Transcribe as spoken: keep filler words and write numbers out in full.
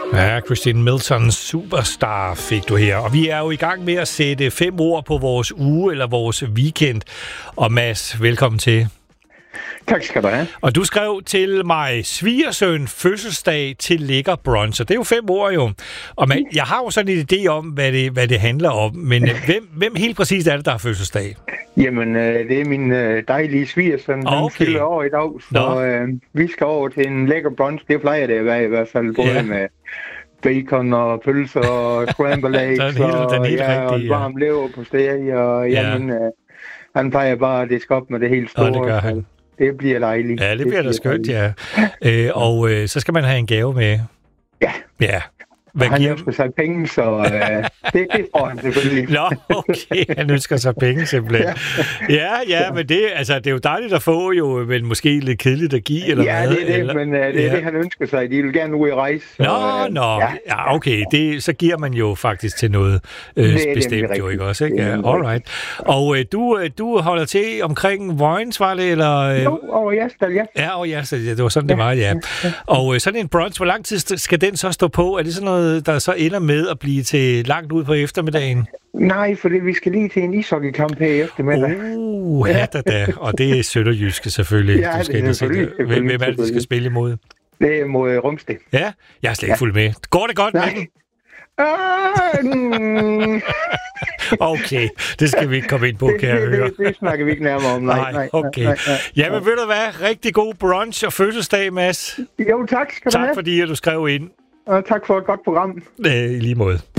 Ja, Christine Milton, Superstar fik du her. Og vi er jo i gang med at sætte fem ord på vores uge eller vores weekend. Og Mads, velkommen til. Tak skal du have. Og du skrev til mig, svigersøn fødselsdag til lækker brunch. Og det er jo fem ord jo. Og man, jeg har jo sådan en idé om, hvad det, hvad det handler om. Men hvem, hvem helt præcis er det, der har fødselsdag? Jamen, øh, det er min øh, dejlige svigersøn. Han Okay. fylder år i dag, så øh, vi skal over til en lækker brunch. Det plejer det at være i hvert fald, både Ja. med bacon og pølser og scrambled eggs Den helt- og, den helt ja, og rigtige, ja. varm lever på steg. Og Ja. jamen, øh, han plejer bare at diske op med det helt store. Og det gør han. så Det bliver dejligt. Ja, det bliver da skønt, ja. Øh, og øh, så skal man have en gave med. Ja. Ja. Hvad Han giver... ønsker sig penge, så øh, det, det får han selvfølgelig. Nå, okay. Han ønsker sig penge, simpelthen. Ja, ja, men det, altså, det er jo dejligt at få, jo, men måske lidt kedeligt at give, eller Ja, hvad? det er det, eller... men uh, det er ja. det, han ønsker sig. De vil gerne ud i rejse. Så, Nå, øh, nå. Ja. Ja, okay. Det, så giver man jo faktisk til noget øh, Det er bestemt, nemlig jo, rigtigt. ikke også? Ikke? Det er Ja, nemlig alright. Og øh, du, øh, du holder til omkring Vojens, var det? Eller, øh... Jo, over Jasdal, ja. Ja, og ja, så, ja, det var sådan, det var, ja. Og øh, sådan en brunch, hvor lang tid st- skal den så stå på? Er det sådan noget, der så ender med at blive til langt ud på eftermiddagen? Nej, for det, vi skal lige til en ishockeykamp her i eftermiddag. Uh, ja, da, da. Og det er Sønderjyske selvfølgelig. Ja, du skal det er ind og se selvfølgelig, det. Hvem, hvem er det, du skal selvfølgelig. spille imod? Det er mod Rumsted. Ja, jeg er slet ikke fuldt med. Går det godt med Nej. den? Ah, mm, Okay, det skal vi ikke komme ind på, det, kan jeg det, høre. det, det snakker vi ikke nærmere om. Nej, Nej, nej, okay. nej, nej. Jamen ved du hvad, rigtig god brunch og fødselsdag, Mads. Jo, tak skal du Tak have. fordi, at du skrev ind. Og tak for et godt program. Øh, I lige måde.